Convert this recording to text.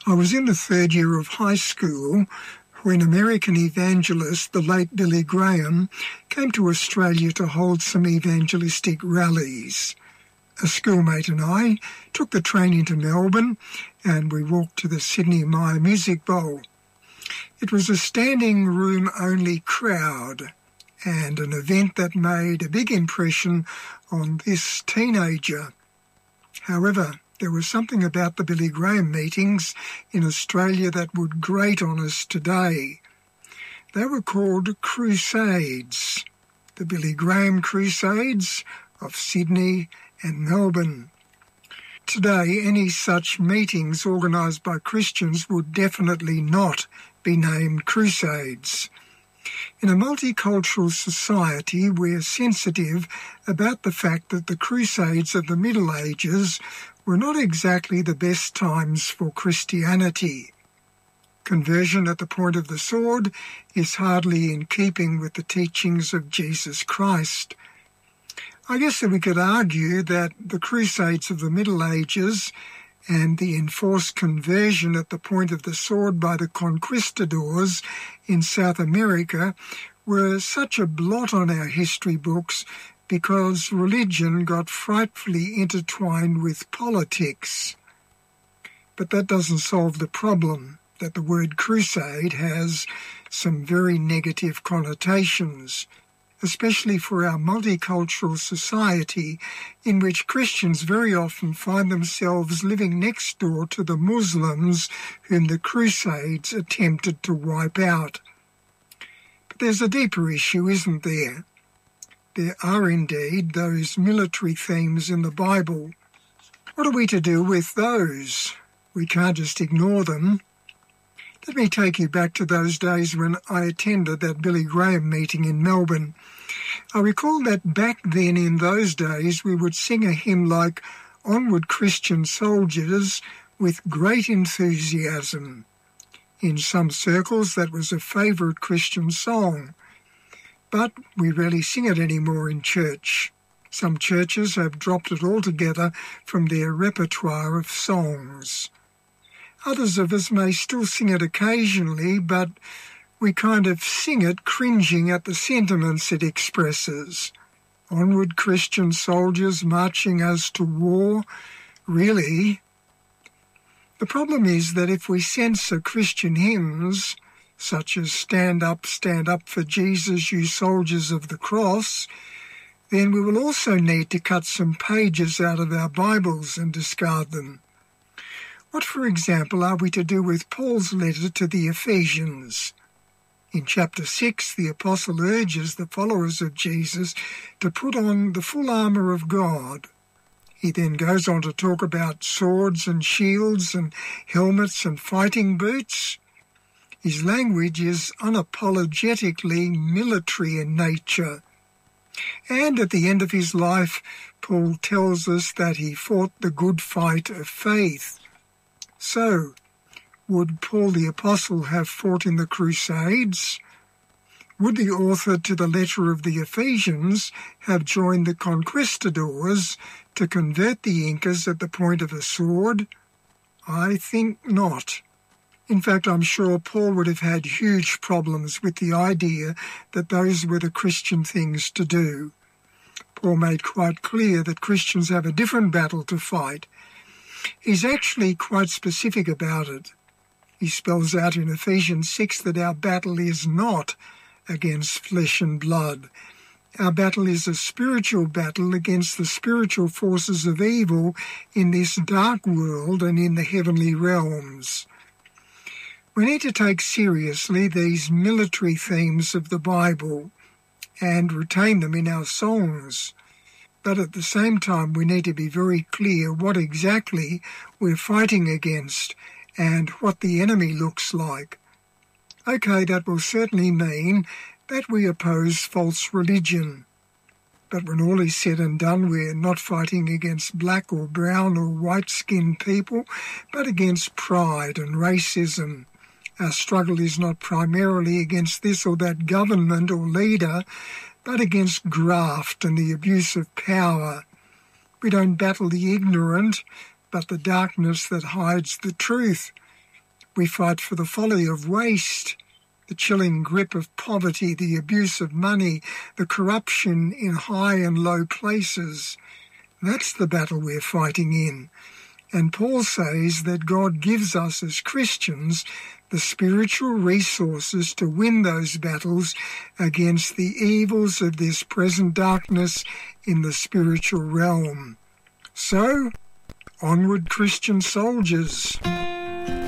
I was in the third year of high school when American evangelist, the late Billy Graham, came to Australia to hold some evangelistic rallies. A schoolmate and I took the train into Melbourne and we walked to the Sydney Myer Music Bowl. It was a standing room only crowd and an event that made a big impression on this teenager. However, there was something about the Billy Graham meetings in Australia that would grate on us today. They were called crusades, the Billy Graham Crusades of Sydney and Melbourne. Today, any such meetings organised by Christians would definitely not be named crusades. In a multicultural society, we're sensitive about the fact that the Crusades of the Middle Ages were not exactly the best times for Christianity. Conversion at the point of the sword is hardly in keeping with the teachings of Jesus Christ. I guess that we could argue that the Crusades of the Middle Ages and the enforced conversion at the point of the sword by the conquistadors in South America were such a blot on our history books because religion got frightfully intertwined with politics. But that doesn't solve the problem that the word crusade has some very negative connotations, especially for our multicultural society in which Christians very often find themselves living next door to the Muslims whom the Crusades attempted to wipe out. But there's a deeper issue, isn't there? There are indeed those military themes in the Bible. What are we to do with those? We can't just ignore them. Let me take you back to those days when I attended that Billy Graham meeting in Melbourne. I recall that back then in those days we would sing a hymn like Onward Christian Soldiers with great enthusiasm. In some circles that was a favourite Christian song, but we rarely sing it anymore in church. Some churches have dropped it altogether from their repertoire of songs. Others of us may still sing it occasionally, but we kind of sing it cringing at the sentiments it expresses. Onward Christian soldiers marching us to war. Really? The problem is that if we censor Christian hymns, such as stand up for Jesus, you soldiers of the cross, then we will also need to cut some pages out of our Bibles and discard them. What, for example, are we to do with Paul's letter to the Ephesians? In chapter 6, the apostle urges the followers of Jesus to put on the full armour of God. He then goes on to talk about swords and shields and helmets and fighting boots. His language is unapologetically military in nature. And at the end of his life, Paul tells us that he fought the good fight of faith. So, would Paul the Apostle have fought in the Crusades? Would the author to the letter of the Ephesians have joined the conquistadors to convert the Incas at the point of a sword? I think not. In fact, I'm sure Paul would have had huge problems with the idea that those were the Christian things to do. Paul made quite clear that Christians have a different battle to fight. He's actually quite specific about it. He spells out in Ephesians 6 that our battle is not against flesh and blood. Our battle is a spiritual battle against the spiritual forces of evil in this dark world and in the heavenly realms. We need to take seriously these military themes of the Bible and retain them in our songs. But at the same time, we need to be very clear what exactly we're fighting against and what the enemy looks like. Okay, that will certainly mean that we oppose false religion. But when all is said and done, we're not fighting against black or brown or white-skinned people, but against pride and racism. Our struggle is not primarily against this or that government or leader, but against graft and the abuse of power. We don't battle the ignorant, but the darkness that hides the truth. We fight for the folly of waste, the chilling grip of poverty, the abuse of money, the corruption in high and low places. That's the battle we're fighting in. And Paul says that God gives us as Christians the spiritual resources to win those battles against the evils of this present darkness in the spiritual realm. So, onward, Christian soldiers.